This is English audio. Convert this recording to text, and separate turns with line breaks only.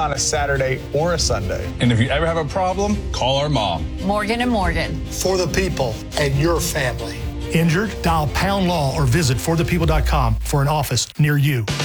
on a Saturday or a Sunday.
And if you ever have a problem, call our mom.
Morgan & Morgan.
For the people and your family.
Injured? Dial #law or visit forthepeople.com for an office near you.